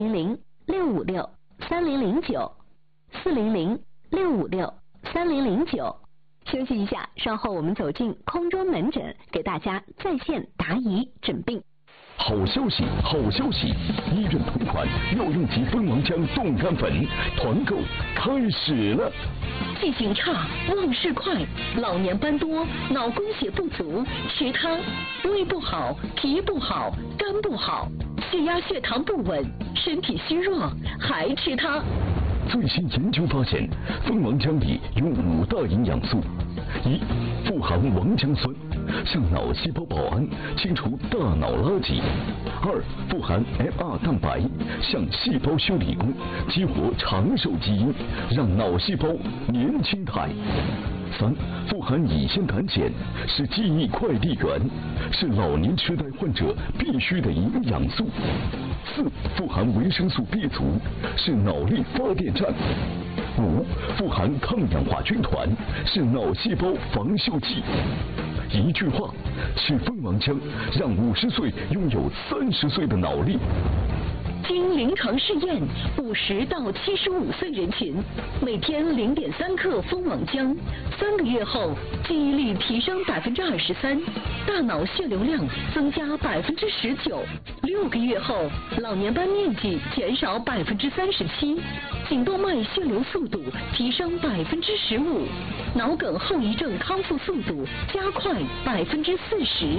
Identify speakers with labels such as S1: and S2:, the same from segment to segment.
S1: 400-656-3009，400-656-3009。休息一下，稍后我们走进空中门诊，给大家在线答疑诊病。
S2: 好消息，好消息！医院同款药用级蜂王浆冻干粉团购开始了。
S3: 记性差、忘事快、老年斑多、脑供血不足，吃它；胃不好、脾不好、肝不好，血压、血糖不稳，身体虚弱，还吃它。
S2: 最新研究发现，蜂王浆里有5大营养素：一、富含王浆酸，向脑细胞保安，清除大脑垃圾；二、富含 mR 蛋白，向细胞修理工，激活长寿基因，让脑细胞年轻态；三、富含乙酰胆碱，是记忆快递员，是老年痴呆患者必须的营养素；四、富含维生素 B 族，是脑力发电站；五、富含抗氧化军团，是脑细胞防锈剂。一句话，吃蜂王浆，让50岁拥有30岁的脑力。
S3: 经临床试验，50到75岁人群每天0.3克蜂王浆，3个月后记忆力提升23%，大脑血流量增加19%，6个月后老年斑面积减少37%，颈动脉血流速度提升15%，脑梗后遗症康复速度加快40%。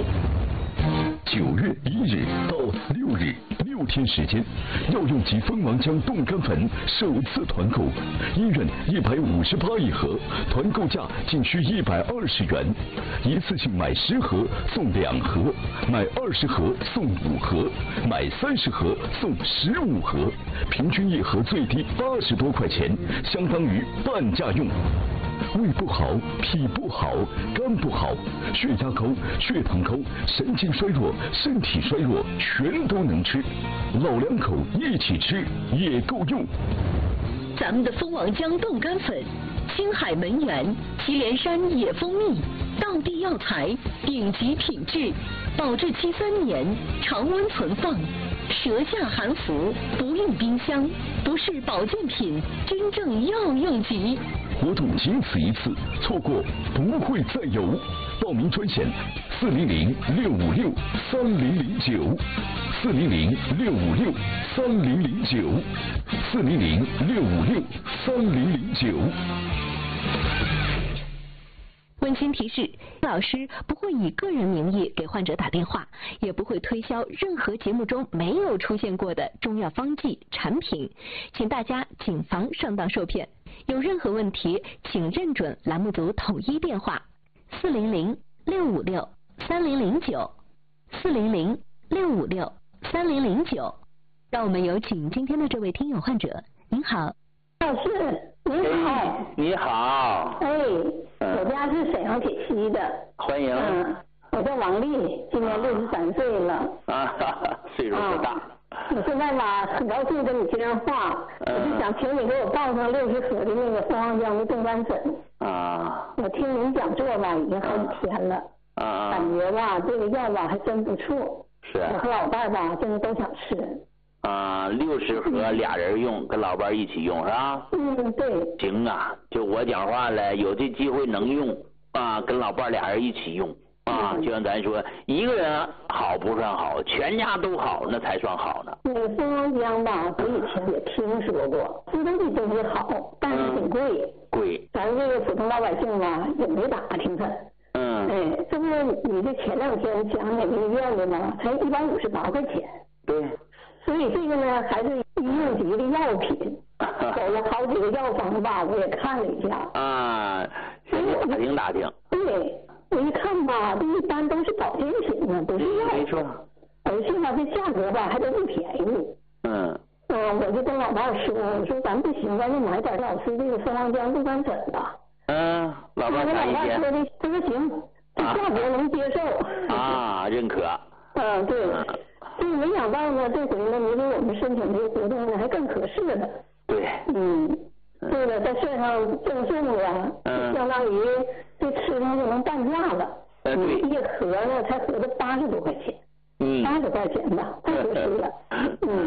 S2: 9月1日到6日，6天时间，药用级蜂王浆冻干粉首次团购，医院158一盒，团购价仅需120元，一次性买10盒送2盒，买20盒送5盒，买30盒送15盒，平均一盒最低80多块钱，相当于半价用。胃不好、脾不好、肝不好、血压高、血糖高、神经衰弱、身体衰弱，全都能吃。老两口一起吃也够用。
S3: 咱们的蜂王浆冻干粉，青海门源祁连山野蜂蜜，道地药材，顶级品质，保质期3年，常温存放，舌下含服，不用冰箱，不是保健品，真正药用级。
S2: 活动仅此一次，错过不会再有。报名专线400-656-3009，400-656-3009。
S1: 温馨提示：老师不会以个人名义给患者打电话，也不会推销任何节目中没有出现过的中药方剂产品，请大家谨防上当受骗。有任何问题，请认准栏目组统一电话：400-656-3009，400-656-3009。让我们有请今天的这位听友患者。您好，
S4: 老师，您好。
S5: 你好。
S4: 哎，我家是沈阳铁西的。
S5: 欢迎。
S4: 我叫王丽，今年63岁了。
S5: 啊，岁数不大。
S4: 我现在吧，很高兴跟你接上话，我就想请你给我报上60盒的那个蜂王浆的冻干粉。
S5: 啊。
S4: 我听您讲座吧，已经好几天了。感觉吧，这个药吧还真不错。
S5: 是。
S4: 我和老伴吧，现在都想吃。
S5: 60盒俩人用，跟老伴一起用是吧？
S4: 对。
S5: 行啊，就我讲话了，有这机会能用啊，跟老伴俩人一起用啊，就像咱说，一个人好不算好，全家都好那才算好呢。
S4: 那个蜂王浆吧，我以前也听说过，知道这东西好，但是挺贵。
S5: 贵。
S4: 咱这个普通老百姓吧，也没打听它。这不你这前2天讲哪个医院的吗？才158块钱。
S5: 对。
S4: 所以这个呢，还是医用级的药品。走了好几个药房吧，我也看了一下。
S5: 打听打听。
S4: 对，我一看吧，这一般都是保健品呢，不是药。
S5: 没错。
S4: 而且呢，这价格吧还都不便宜。我就跟老伴说，我说咱不行，咱就买点老师这个蜂王浆冻干粉吧。
S5: 老伴啥意见？
S4: 他说行，这价格能接受。
S5: 认可。
S4: 对。所以没想到呢，这回呢，你给我们申请这个活动呢，还更合适了。
S5: 对。
S4: 这个在线上赠送的，相当于这吃上就能半价了。一盒呢才合着80多块钱。80块钱吧，太合适了。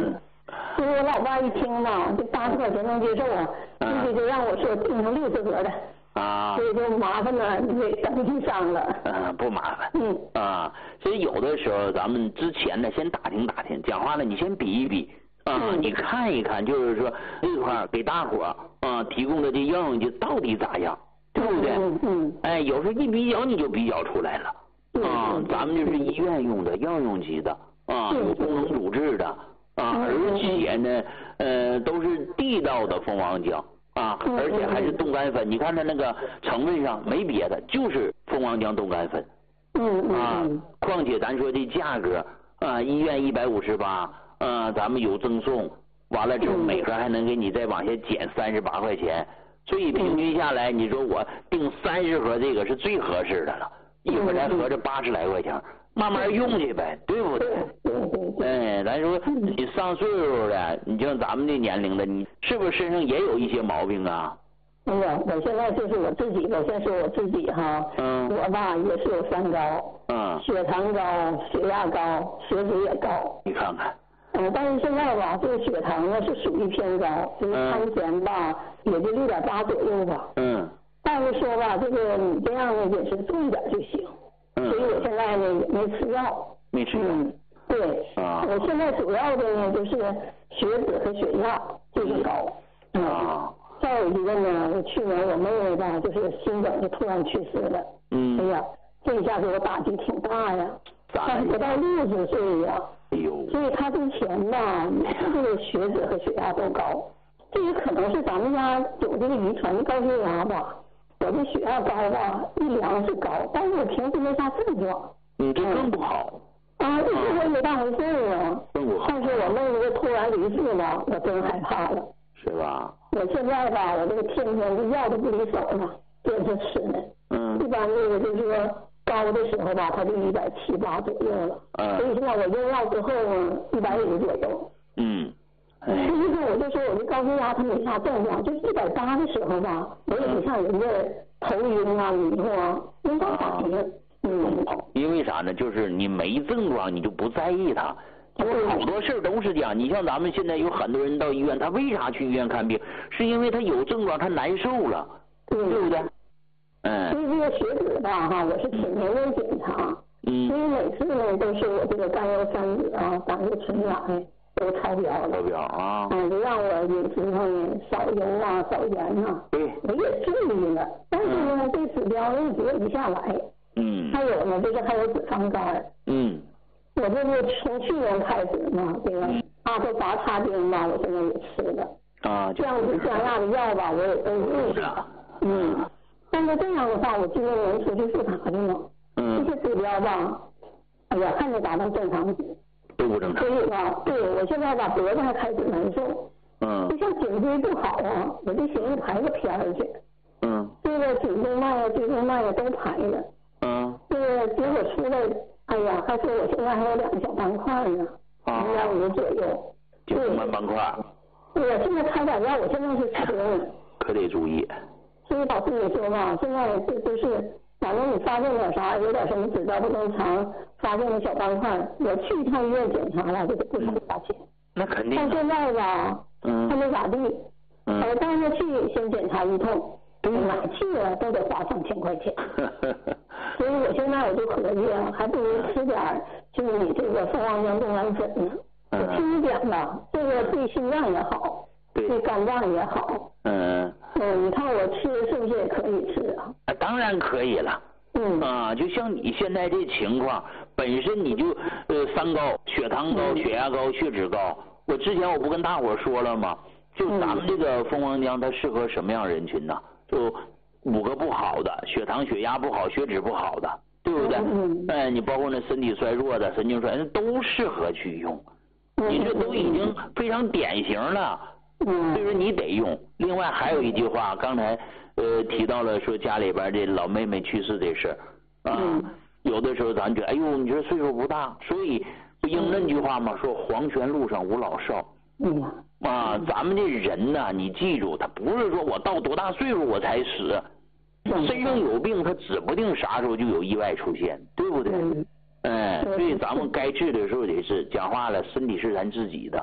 S4: 所以我老伴一听嘛，这80块钱能接受啊，就让我说定成60盒的。所以就麻烦了，你给登记上了。
S5: 不麻烦。所以有的时候咱们之前呢，先打听打听，讲话呢，你先比一比你看一看，就是说这块给大伙提供的这药用机到底咋样，对不对？有时候一比较你就比较出来了。咱们就是医院用的药用机的有功能主治的而且呢都是地道的蜂王浆。而且还是冻干粉，你看它那个成分上没别的，就是蜂王浆冻干粉。况且咱说这价格医院158，咱们有赠送，完了之后每盒还能给你再往下减38块钱，所以平均下来，你说我订30盒这个是最合适的了，一盒才合着80来块钱，慢慢用去呗，对不对？咱说你上岁数的，你像咱们这年龄的，你是不是身上也有一些毛病啊？
S4: 哎呀，我现在就是我自己，我先说我自己哈。我吧也是有3高。血糖高，血压高，血脂也高。
S5: 你看看。
S4: 但是现在吧，这个血糖呢是属于偏高，就是餐前吧也就6.8左右吧。但是说吧，这个你这样的饮食注意点就行。所以我现在呢也没吃药。
S5: 没吃药。
S4: 对。我现在主要的呢就是血脂和血压就是高。再有一个呢，我去年我妹妹吧，就是心梗就突然去世了。哎呀，这一下给我打击挺大呀。但是不到60岁呀。所以她之前吧，这个血脂和血压都高。这也可能是咱们家有这个遗传的高血压吧。我这血压高吧，一量是高，但是我平时没啥症状。
S5: 这更不好。
S4: 这我没当回事啊。但是我妹妹就突然离世了，我真害怕了。
S5: 是吧？
S4: 我现在吧，我这个天天这药都不离手了，跟着吃呢。一般这个就是说高的时候吧，它就170、180左右了。所以现在我用药之后呢，150左右。实际上我就说我这高血压它没啥症状，就180的时候吧，我也不像人家头晕啊、迷糊啊，没啥反应。
S5: 因为啥呢？就是你没症状，你就不在意它。好多事都是这样，你像咱们现在有很多人到医院，他为啥去医院看病？是因为他有症状，他难受了，对不对？
S4: 所以这个血脂吧，我是天天在检查。所以每次呢都是我这个甘油三酯胆固醇都超标了。
S5: 超标
S4: 就让我饮食上呢少油少盐
S5: 对。
S4: 我也注意了，但是呢这指标一直不下来。还有呢，就是还有脂肪肝。我这个从去年开始嘛，这个阿托伐他汀吧，我现在也吃了。这样子降压的药吧，我也都用了。但是这样的话，我今年出去复查去了。这些指标吧，哎呀，还没达到正常值。
S5: 都不正常。
S4: 所以吧，对我现在吧脖子还开始难受。就像颈椎不好我就寻思排个片儿去。这个颈动脉椎动脉都排了。这个结果出来。哎呀，还说我现在还有2个小斑块呢，150左右。
S5: 就慢斑块。
S4: 对呀，现在开点药，我现在是吃了。
S5: 可得注意。
S4: 所以老师你说吧，现在这都是，反正你发现点啥，有点什么指标不正常，发现了小斑块，我去一趟医院检查了，这个不少花钱。
S5: 那肯定。
S4: 但现在吧，还没咋地。我带他去先检查一通，哪去了都得花2000块钱。所以我现在我就合计还不如吃点就是你这个蜂王浆冻干粉呢。我听你讲吧，这个对心脏也好，对肝脏也好。你看我吃是不是也可以吃啊？
S5: 当然可以了。就像你现在这情况，本身你就3高，血糖高、血压高、血脂高。我之前我不跟大伙说了吗？就咱们这个蜂王浆它适合什么样人群呢？就5个不好的，血糖血压不好，血脂不好的，对不对？你包括那身体衰弱的、神经衰弱都适合去用。你这都已经非常典型了。所以说你得用。另外还有一句话，刚才提到了说家里边这老妹妹去世这事有的时候咱觉得哎呦你这岁数不大，所以不应那句话吗？说黄泉路上无老少。咱们这人呢，你记住，他不是说我到多大岁数我才死，身上有病，他指不定啥时候就有意外出现，对不对？所以咱们该治的时候得治。讲话了，身体是咱自己的，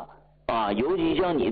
S5: 啊，尤其像你